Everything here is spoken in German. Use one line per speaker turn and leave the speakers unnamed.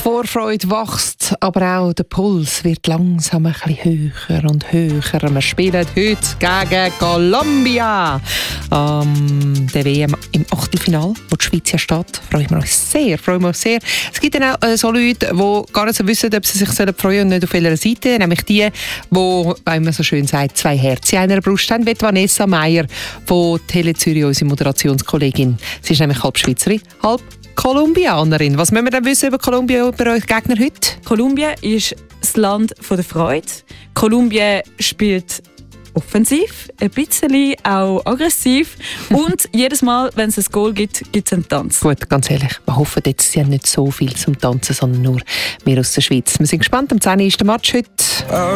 Vorfreude wächst, aber auch der Puls wird langsam ein bisschen höher und höher. Wir spielen heute gegen Colombia. Der WM im Achtelfinale, wo die Schweiz ja steht. Freue ich mich sehr. Es gibt dann auch so Leute, die gar nicht so wissen, ob sie sich freuen sollen und nicht auf welcher Seite. Nämlich die, wie man so schön sagt, zwei Herzen in einer Brust haben, wie Vanessa Meier von Tele Zürich, unsere Moderationskollegin. Sie ist nämlich halb Schweizerin, halb Kolumbianerin. Was müssen wir denn wissen über Kolumbien und über eure Gegner heute?
Kolumbien ist das Land der Freude. Kolumbien spielt offensiv, ein bisschen auch aggressiv. Und jedes Mal, wenn es ein Goal gibt, gibt es einen Tanz.
Gut, ganz ehrlich, wir hoffen jetzt, sie haben nicht so viel zum Tanzen, sondern nur wir aus der Schweiz. Wir sind gespannt, am 10. ist der Match heute.